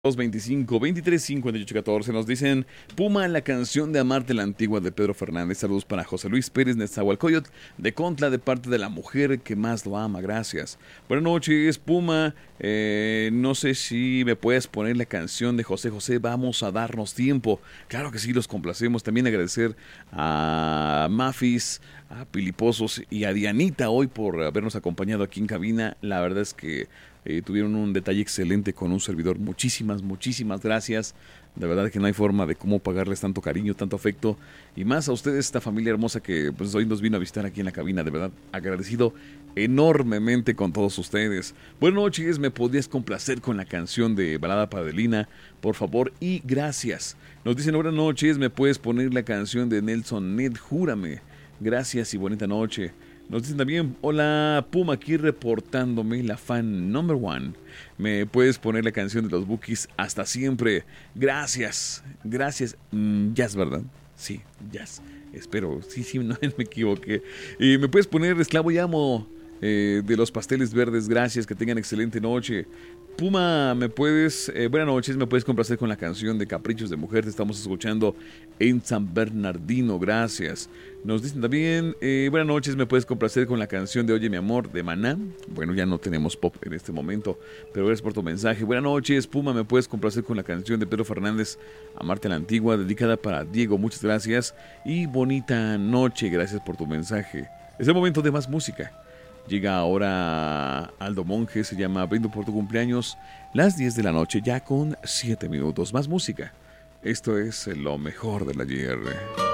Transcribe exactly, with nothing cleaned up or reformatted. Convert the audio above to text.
dos veinticinco, veintitrés, cincuenta y ocho, catorce. Nos dicen Puma, la canción de Amarte la Antigua de Pedro Fernández. Saludos para José Luis Pérez Nezahualcóyotl de Contla, de parte de la mujer que más lo ama. Gracias. Buenas noches, Puma. Eh, no sé si me puedes poner la canción de José José, Vamos a darnos tiempo. Claro que sí, los complacemos. También agradecer a Mafis, a Piliposos y a Dianita hoy por habernos acompañado aquí en cabina. La verdad es que Eh, tuvieron un detalle excelente con un servidor. Muchísimas, muchísimas gracias. De verdad que no hay forma de cómo pagarles tanto cariño, tanto afecto. Y más a ustedes, esta familia hermosa que pues, hoy nos vino a visitar aquí en la cabina. De verdad, agradecido enormemente con todos ustedes. Buenas noches, ¿me podrías complacer con la canción de Balada para Adelina? Por favor, y gracias. Nos dicen buenas noches, ¿me puedes poner la canción de Nelson Ned? Júrame. Gracias y bonita noche. Nos dicen también, hola Puma, aquí reportándome, la fan number one. ¿Me puedes poner la canción de los Bukis? Hasta siempre. Gracias, gracias. Mm, jazz, ¿verdad? Sí, jazz. Espero, sí, sí, no me equivoqué. Y me puedes poner Esclavo y Amo eh, de los Pasteles Verdes. Gracias, que tengan excelente noche. Puma, me puedes, eh, buenas noches, me puedes complacer con la canción de Caprichos de Mujer. Te estamos escuchando en San Bernardino, gracias. Nos dicen también, eh, buenas noches, me puedes complacer con la canción de Oye mi amor de Maná. Bueno, ya no tenemos pop en este momento, pero gracias por tu mensaje. Buenas noches, Puma, me puedes complacer con la canción de Pedro Fernández, Amarte a la Antigua, dedicada para Diego. Muchas gracias y bonita noche, gracias por tu mensaje. Es el momento de más música. Llega ahora Aldo Monge, se llama Brindo por tu cumpleaños, las diez de la noche, ya con siete minutos. Más música. Esto es lo mejor del ayer.